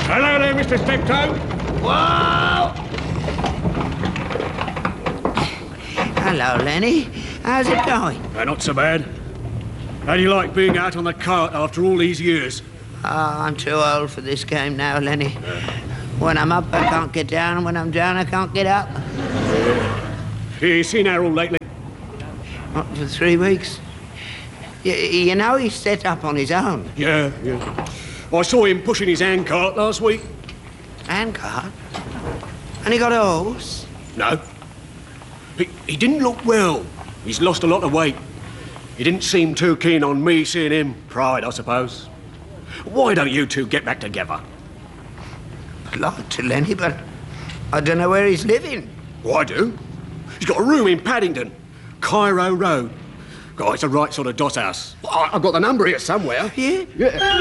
Hello there, Mr. Steptoe. Whoa! Hello, Lenny. How's it going? Not so bad. How do you like being out on the cart after all these years? I'm too old for this game now, Lenny. When I'm up, I can't get down, and when I'm down, I can't get up. You seen Harold lately? Not for 3 weeks. You know he's set up on his own. Yeah. I saw him pushing his handcart last week. Handcart? And he got a horse? No. He didn't look well. He's lost a lot of weight. He didn't seem too keen on me seeing him. Pride, I suppose. Why don't you two get back together? I'd like to, Lenny, but I don't know where he's living. Oh, I do. He's got a room in Paddington, Cairo Road. God, it's the right sort of dot house. I've got the number here somewhere. Yeah? Yeah.